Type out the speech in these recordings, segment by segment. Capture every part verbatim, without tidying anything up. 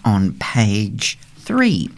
on page three.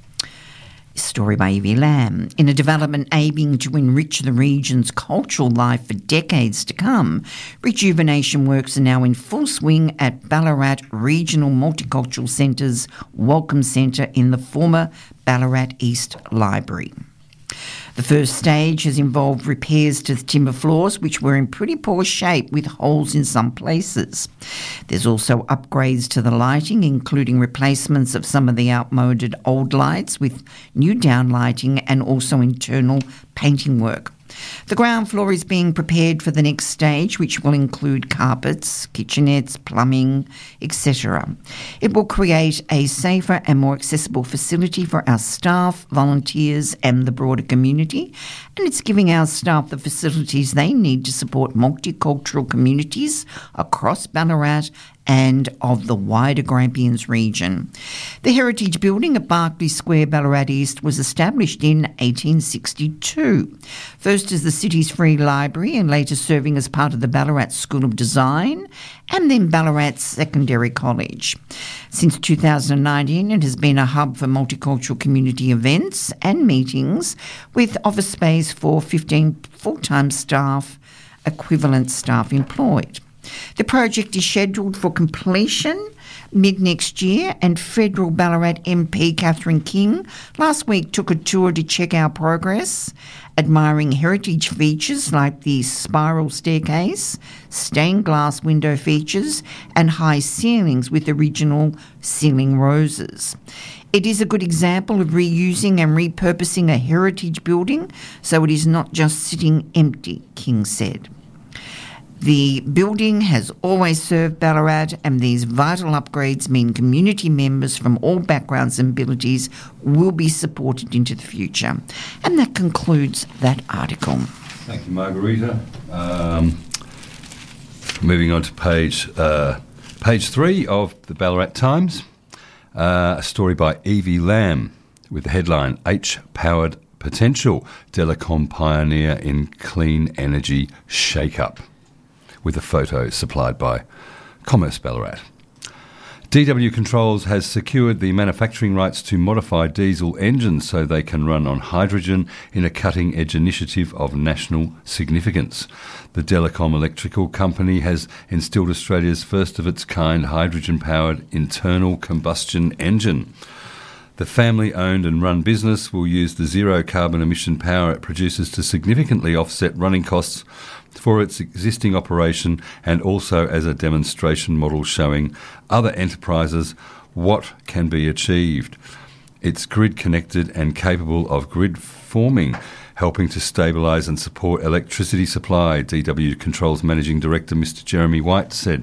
Story by Evie Lamb. In a development aiming to enrich the region's cultural life for decades to come, rejuvenation works are now in full swing at Ballarat Regional Multicultural Centre's Welcome Centre in the former Ballarat East Library. The first stage has involved repairs to the timber floors, which were in pretty poor shape with holes in some places. There's also upgrades to the lighting, including replacements of some of the outmoded old lights with new downlighting and also internal painting work. The ground floor is being prepared for the next stage, which will include carpets, kitchenettes, plumbing, et cetera. It will create a safer and more accessible facility for our staff, volunteers and the broader community, and it's giving our staff the facilities they need to support multicultural communities across Ballarat and of the wider Grampians region. The Heritage Building at Barclay Square, Ballarat East, was established in eighteen sixty-two, first as the city's free library and later serving as part of the Ballarat School of Design and then Ballarat Secondary College. Since two thousand nineteen, it has been a hub for multicultural community events and meetings with office space for fifteen full-time staff, equivalent staff employed. The project is scheduled for completion mid-next year, and Federal Ballarat M P Catherine King last week took a tour to check our progress, admiring heritage features like the spiral staircase, stained glass window features and high ceilings with original ceiling roses. It is a good example of reusing and repurposing a heritage building so it is not just sitting empty, King said. The building has always served Ballarat, and these vital upgrades mean community members from all backgrounds and abilities will be supported into the future. And that concludes that article. Thank you, Margarita. Um, moving on to page uh, page three of the Ballarat Times, uh, a story by Evie Lamb with the headline, H-Powered Potential, Telecom Pioneer in Clean Energy Shake-Up, with a photo supplied by Commerce Ballarat. D W Controls has secured the manufacturing rights to modify diesel engines so they can run on hydrogen in a cutting-edge initiative of national significance. The Telecom Electrical Company has instilled Australia's first-of-its-kind hydrogen-powered internal combustion engine. The family-owned and run business will use the zero-carbon emission power it produces to significantly offset running costs for its existing operation, and also as a demonstration model showing other enterprises what can be achieved. It's grid-connected and capable of grid forming, helping to stabilise and support electricity supply, D W Controls Managing Director Mister Jeremy White said.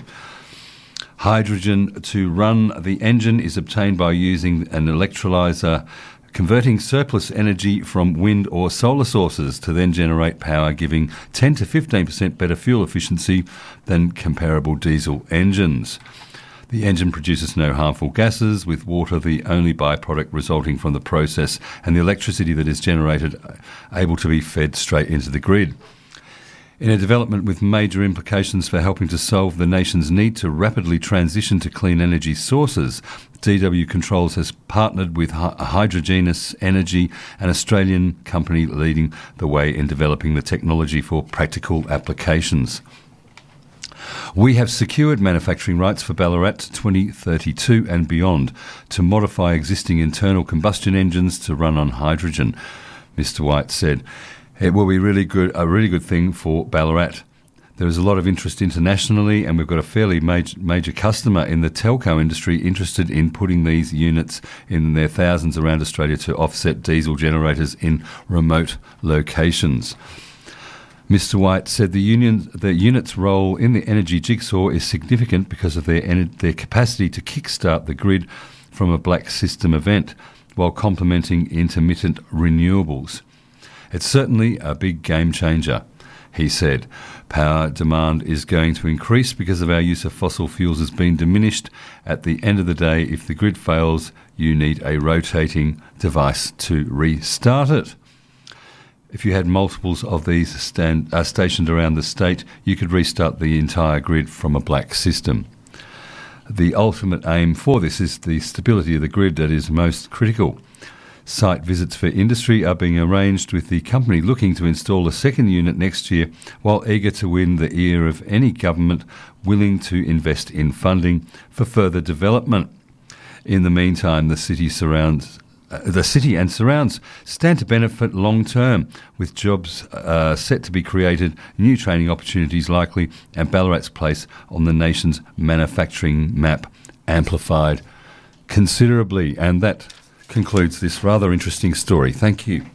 Hydrogen to run the engine is obtained by using an electrolyser, converting surplus energy from wind or solar sources to then generate power, giving ten to fifteen percent better fuel efficiency than comparable diesel engines. The engine produces no harmful gases, with water the only byproduct resulting from the process, and the electricity that is generated able to be fed straight into the grid. In a development with major implications for helping to solve the nation's need to rapidly transition to clean energy sources, D W Controls has partnered with Hydrogenous Energy, an Australian company leading the way in developing the technology for practical applications. We have secured manufacturing rights for Ballarat to twenty thirty-two and beyond to modify existing internal combustion engines to run on hydrogen, Mister White said. It will be really good, a really good thing for Ballarat. There is a lot of interest internationally, and we've got a fairly major, major customer in the telco industry interested in putting these units in their thousands around Australia to offset diesel generators in remote locations. Mister White said the union, the unit's role in the energy jigsaw is significant because of their, their capacity to kickstart the grid from a black system event while complementing intermittent renewables. It's certainly a big game changer, he said. Power demand is going to increase because of our use of fossil fuels has been diminished. At the end of the day, if the grid fails, you need a rotating device to restart it. If you had multiples of these stand, uh, stationed around the state, you could restart the entire grid from a black system. The ultimate aim for this is the stability of the grid that is most critical. Site visits for industry are being arranged, with the company looking to install a second unit next year, while eager to win the ear of any government willing to invest in funding for further development. In the meantime, the city surrounds uh, the city and surrounds stand to benefit long term, with jobs uh, set to be created, new training opportunities likely, and Ballarat's place on the nation's manufacturing map amplified considerably. And that concludes this rather interesting story. Thank you.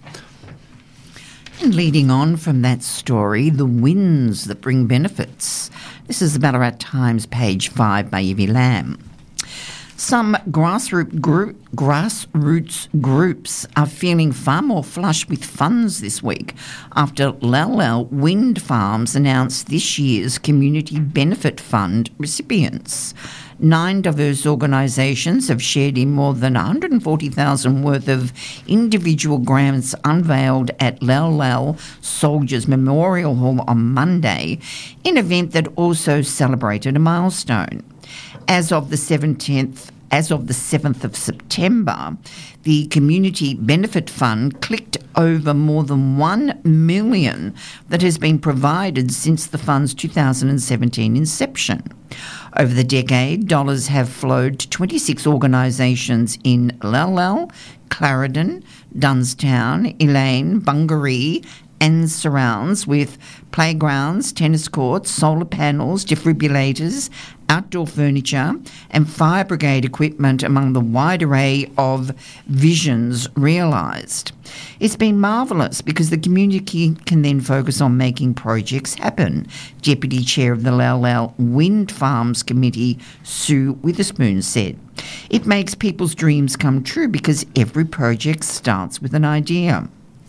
And leading on from that story, the winds that bring benefits. This is the Ballarat Times, page five, by Evie Lamb. Some grassroots, group, grassroots groups are feeling far more flush with funds this week after Lal Lal Wind Farms announced this year's Community Benefit Fund recipients. Nine diverse organisations have shared in more than one hundred forty thousand dollars worth of individual grants unveiled at Lal Lal Soldiers Memorial Hall on Monday, an event that also celebrated a milestone. As of the seventeenth, as of the seventh of September, the Community Benefit Fund clicked over more than one million that has been provided since the fund's two thousand seventeen inception. Over the decade, dollars have flowed to twenty-six organisations in Lal Lal, Clarendon, Dunstown, Elaine, Bungaree and surrounds, with playgrounds, tennis courts, solar panels, defibrillators, outdoor furniture and fire brigade equipment among the wide array of visions realised. It's been marvellous because the community can then focus on making projects happen, Deputy Chair of the Lal Lal Wind Farms Committee, Sue Witherspoon, said. It makes people's dreams come true because every project starts with an idea.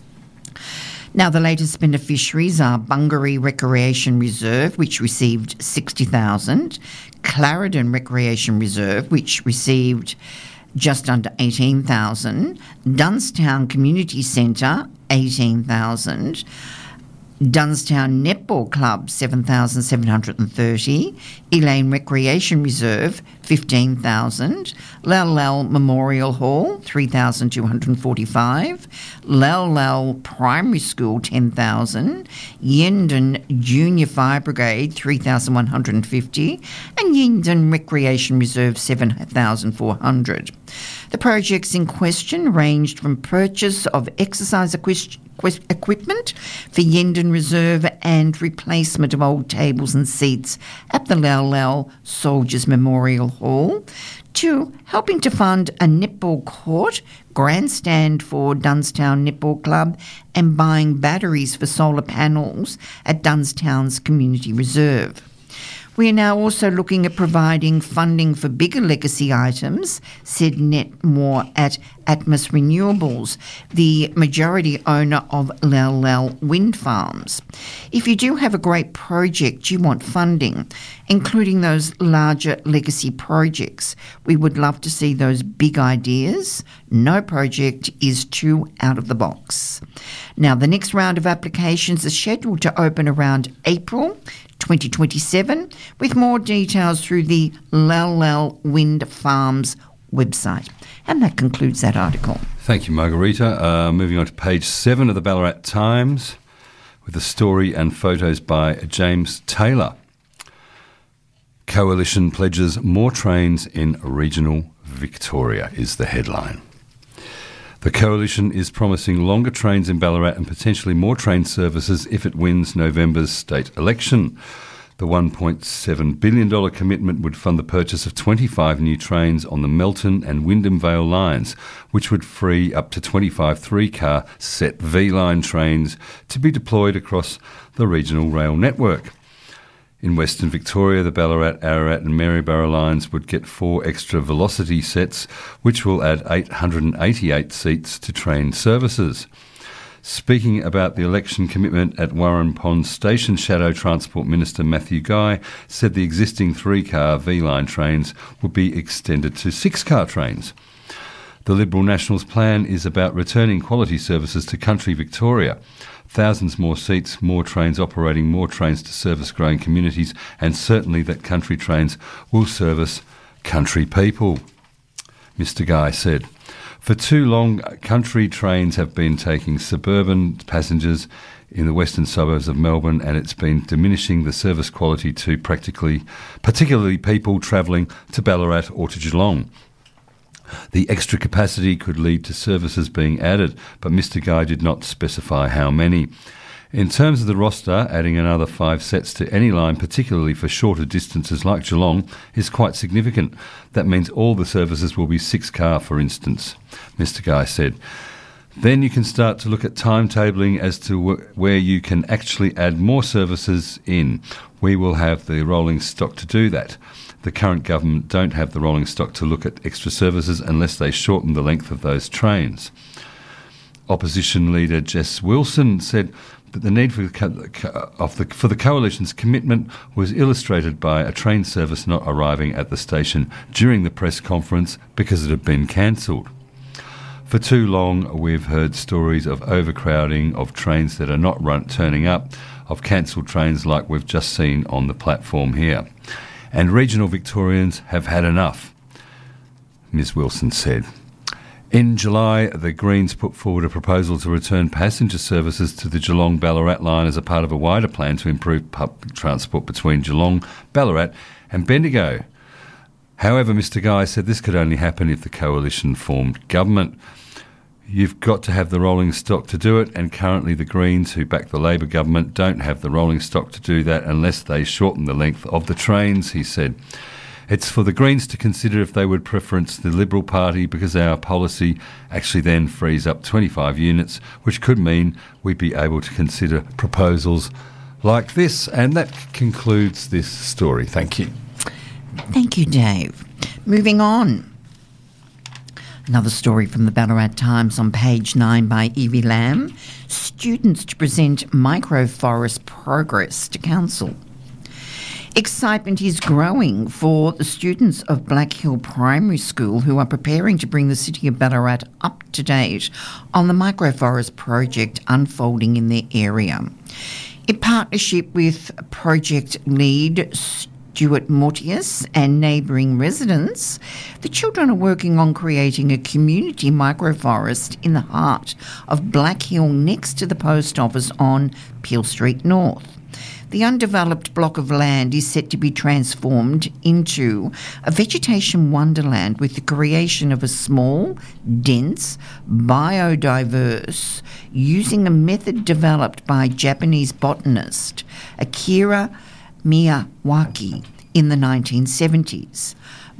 Now, the latest beneficiaries are Bungaree Recreation Reserve, which received sixty thousand dollars, Clarendon Recreation Reserve, which received just under eighteen thousand dollars, Dunstown Community Centre, eighteen thousand dollars, Dunstown Netball Club, seven thousand seven hundred thirty dollars, Elaine Recreation Reserve, fifteen thousand dollars, Lal Lal Memorial Hall, three thousand two hundred forty-five dollars, Lal Lal Primary School, ten thousand dollars, Yendon Junior Fire Brigade, three thousand one hundred fifty dollars, and Yendon Recreation Reserve, seven thousand four hundred dollars. The projects in question ranged from purchase of exercise equi- equipment for Yendon Reserve and replacement of old tables and seats at the Lal Lal Soldiers Memorial Hall, to helping to fund a netball court, grandstand for Dunstown Netball Club, and buying batteries for solar panels at Dunstown's Community Reserve. We are now also looking at providing funding for bigger legacy items, said Ned Moore at Atmos Renewables, the majority owner of Lal Lal Wind Farms. If you do have a great project you want funding, including those larger legacy projects, we would love to see those big ideas. No project is too out of the box. Now, the next round of applications is scheduled to open around April twenty twenty-seven, with more details through the Lal Lal Wind Farms website. And that concludes that article. Thank you, Margarita. Uh, moving on to page seven of the Ballarat Times, with a story and photos by James Taylor. Coalition pledges more trains in regional Victoria is the headline. The Coalition is promising longer trains in Ballarat and potentially more train services if it wins November's state election. The one point seven billion dollars commitment would fund the purchase of twenty-five new trains on the Melton and Wyndham Vale lines, which would free up to twenty-five three-car set V-line trains to be deployed across the regional rail network. In Western Victoria, the Ballarat, Ararat and Maryborough lines would get four extra velocity sets, which will add eight hundred eighty-eight seats to train services. Speaking about the election commitment at Warren Pond Station, Shadow Transport Minister Matthew Guy said the existing three-car V-line trains would be extended to six-car trains. The Liberal Nationals' plan is about returning quality services to country Victoria. Thousands more seats, more trains operating, more trains to service growing communities, and certainly that country trains will service country people, Mister Guy said. For too long, country trains have been taking suburban passengers in the western suburbs of Melbourne, and it's been diminishing the service quality to practically, particularly people travelling to Ballarat or to Geelong. The extra capacity could lead to services being added, but Mister Guy did not specify how many. In terms of the roster, adding another five sets to any line, particularly for shorter distances like Geelong, is quite significant. That means all the services will be six-car, for instance, Mister Guy said. Then you can start to look at timetabling as to wh- where you can actually add more services in. We will have the rolling stock to do that. The current government don't have the rolling stock to look at extra services unless they shorten the length of those trains. Opposition leader Jess Wilson said that the need for the, co- of the, for the Coalition's commitment was illustrated by a train service not arriving at the station during the press conference because it had been cancelled. For too long, we've heard stories of overcrowding, of trains that are not run, turning up, of cancelled trains like we've just seen on the platform here. And regional Victorians have had enough, Miz Wilson said. In July, the Greens put forward a proposal to return passenger services to the Geelong-Ballarat line as a part of a wider plan to improve public transport between Geelong, Ballarat and Bendigo. However, Mister Guy said this could only happen if the Coalition formed government. You've got to have the rolling stock to do it, and currently the Greens, who back the Labor government, don't have the rolling stock to do that unless they shorten the length of the trains, he said. It's for the Greens to consider if they would preference the Liberal Party, because our policy actually then frees up twenty-five units, which could mean we'd be able to consider proposals like this. And that concludes this story. Thank you. Thank you, Dave. Moving on. Another story from the Ballarat Times on page nine by Evie Lamb. Students to present microforest progress to council. Excitement is growing for the students of Black Hill Primary School who are preparing to bring the city of Ballarat up to date on the microforest project unfolding in their area. In partnership with project lead Stuart Mortius and neighbouring residents, the children are working on creating a community microforest in the heart of Black Hill next to the post office on Peel Street North. The undeveloped block of land is set to be transformed into a vegetation wonderland with the creation of a small, dense, biodiverse, using a method developed by Japanese botanist Akira Miyawaki in the nineteen seventies.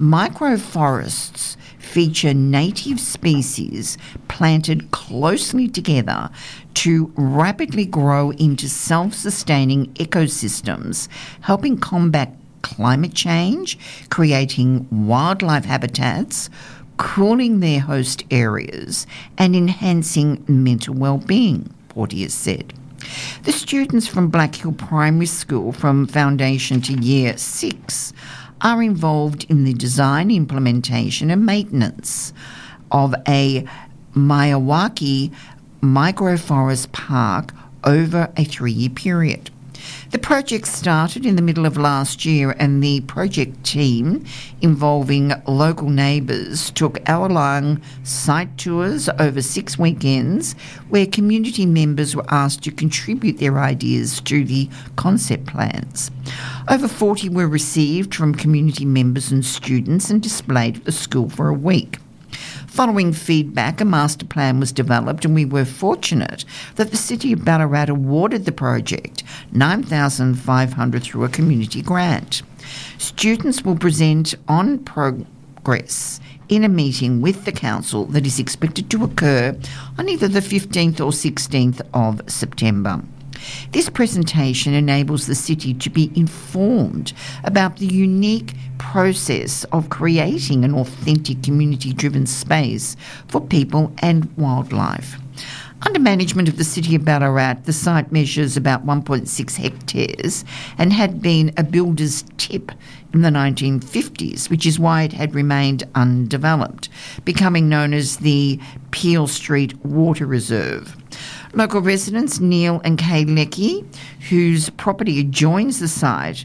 Microforests feature native species planted closely together to rapidly grow into self-sustaining ecosystems, helping combat climate change, creating wildlife habitats, cooling their host areas, and enhancing mental well-being, Porteous said. The students from Black Hill Primary School from foundation to year six are involved in the design, implementation and maintenance of a Miyawaki microforest park over a three-year period. The project started in the middle of last year, and the project team, involving local neighbours, took hour-long site tours over six weekends where community members were asked to contribute their ideas to the concept plans. Over forty were received from community members and students and displayed at the school for a week. Following feedback, a master plan was developed, and we were fortunate that the City of Ballarat awarded the project nine thousand five dollars through a community grant. Students will present on progress in a meeting with the council that is expected to occur on either the fifteenth or sixteenth of September. This presentation enables the city to be informed about the unique process of creating an authentic community-driven space for people and wildlife. Under management of the City of Ballarat, the site measures about one point six hectares and had been a builder's tip in the nineteen fifties, which is why it had remained undeveloped, becoming known as the Peel Street Water Reserve. Local residents Neil and Kay Leckie, whose property adjoins the site,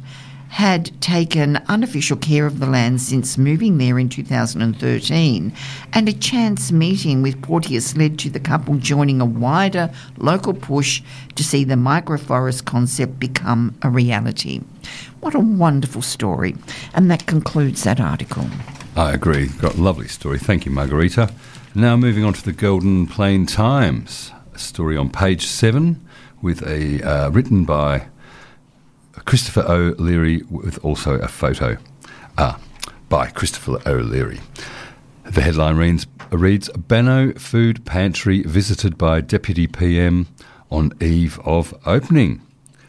had taken unofficial care of the land since moving there in two thousand thirteen, and a chance meeting with Porteous led to the couple joining a wider local push to see the microforest concept become a reality. What a wonderful story. And that concludes that article. I agree. Got a lovely story. Thank you, Margarita. Now moving on to the Golden Plain Times, a story on page seven with a uh, written by Christopher O'Leary with also a photo ah, by Christopher O'Leary. The headline reads, reads Banno Food Pantry visited by Deputy P M on eve of opening.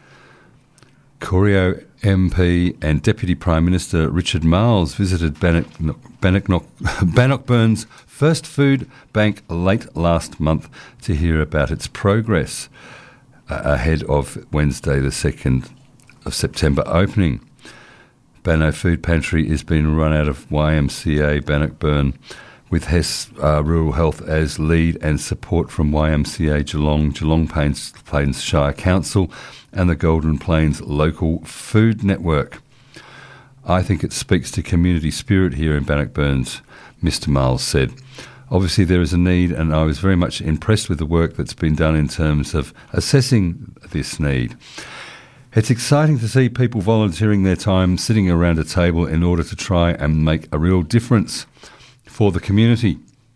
Corio M P and Deputy Prime Minister Richard Marles visited Bannock, Bannock, Bannockburn's first food bank late last month to hear about its progress uh, ahead of Wednesday the second of September opening. Banno Food Pantry is being run out of Y M C A Bannockburn with Hess uh, Rural Health as lead and support from Y M C A Geelong, Geelong Plains, Plains Shire Council and the Golden Plains Local Food Network. I think it speaks to community spirit here in Bannockburns, Mister Marles said. Obviously there is a need, and I was very much impressed with the work that's been done in terms of assessing this need. It's exciting to see people volunteering their time sitting around a table in order to try and make a real difference for the community.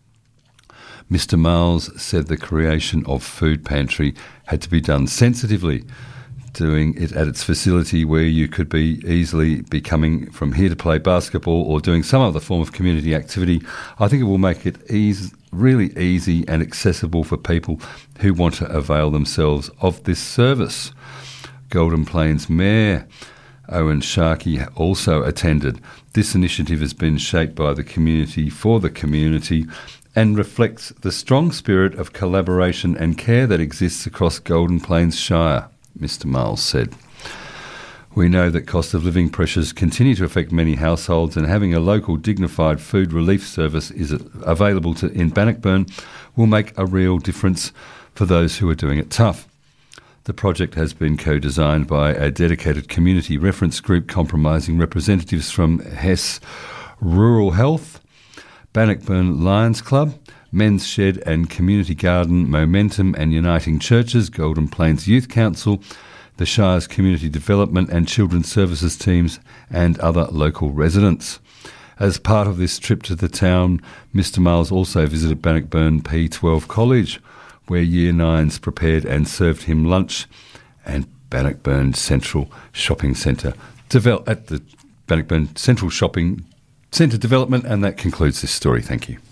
Mister Marles said the creation of Food Pantry had to be done sensitively, doing it at its facility where you could be easily be coming from here to play basketball or doing some other form of community activity. I think it will make it easy, really easy and accessible for people who want to avail themselves of this service. Golden Plains Mayor Owen Sharkey also attended. This initiative has been shaped by the community for the community and reflects the strong spirit of collaboration and care that exists across Golden Plains Shire, Mister Marles said. We know that cost of living pressures continue to affect many households, and having a local dignified food relief service is available to, in Bannockburn will make a real difference for those who are doing it tough. The project has been co-designed by a dedicated community reference group comprising representatives from Hess Rural Health, Bannockburn Lions Club, Men's Shed and Community Garden, Momentum and Uniting Churches, Golden Plains Youth Council, the Shire's Community Development and Children's Services teams, and other local residents. As part of this trip to the town, Mister Marles also visited Bannockburn P twelve College, where Year Nines prepared and served him lunch, and Bannockburn Central Shopping Centre develop at the Bannockburn Central Shopping Centre development, and that concludes this story. Thank you.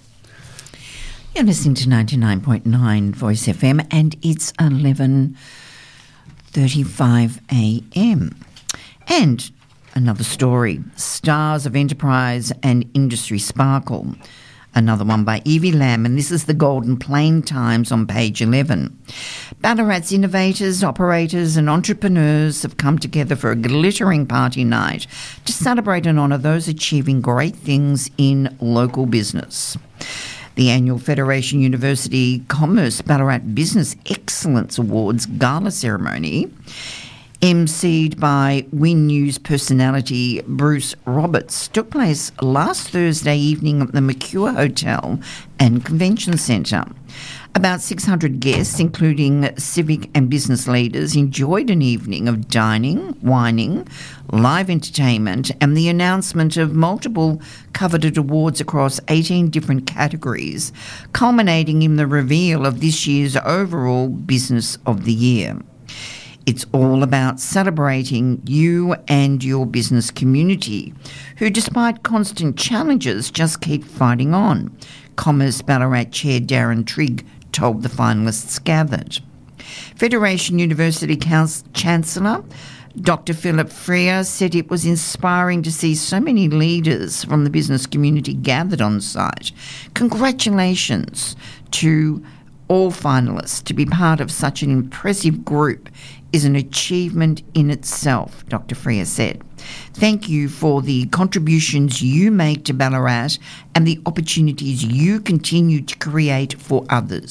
You're listening to ninety-nine point nine Voice F M, and it's eleven thirty-five a m. And another story, Stars of Enterprise and Industry Sparkle. Another one by Evie Lamb, and this is the Golden Plain Times on page eleven. Ballarat's innovators, operators and entrepreneurs have come together for a glittering party night to celebrate and honour those achieving great things in local business. The annual Federation University Commerce Ballarat Business Excellence Awards Gala ceremony, emceed by Win News personality Bruce Roberts, took place last Thursday evening at the Mercure Hotel and Convention Centre. About six hundred guests, including civic and business leaders, enjoyed an evening of dining, wining, live entertainment, and the announcement of multiple coveted awards across eighteen different categories, culminating in the reveal of this year's overall Business of the Year. It's all about celebrating you and your business community, who, despite constant challenges, just keep fighting on, Commerce Ballarat Chair Darren Trigg told the finalists gathered. Federation University Council Chancellor Doctor Philip Freer said it was inspiring to see so many leaders from the business community gathered on site. Congratulations to all finalists. To be part of such an impressive group is an achievement in itself, Doctor Freer said. Thank you for the contributions you make to Ballarat and the opportunities you continue to create for others.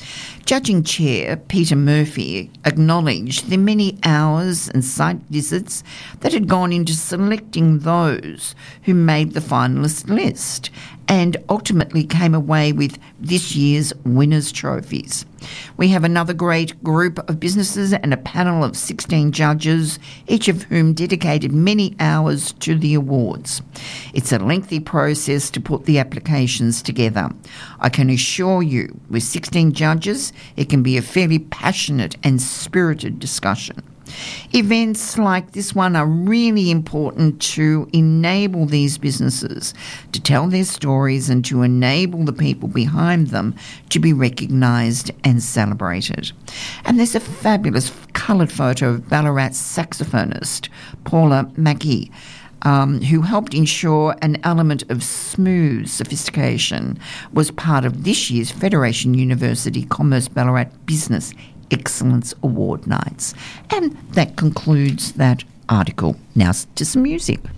Judging Chair Peter Murphy acknowledged the many hours and site visits that had gone into selecting those who made the finalist list and ultimately came away with this year's winners' trophies. We have another great group of businesses and a panel of sixteen judges, each of whom dedicated many hours to the awards. It's a lengthy process to put the applications together. I can assure you, with sixteen judges, it can be a fairly passionate and spirited discussion. Events like this one are really important to enable these businesses to tell their stories and to enable the people behind them to be recognised and celebrated. And there's a fabulous coloured photo of Ballarat saxophonist Paula Mackey, Um, who helped ensure an element of smooth sophistication was part of this year's Federation University Commerce Ballarat Business Excellence Award Nights. And that concludes that article. Now to some music.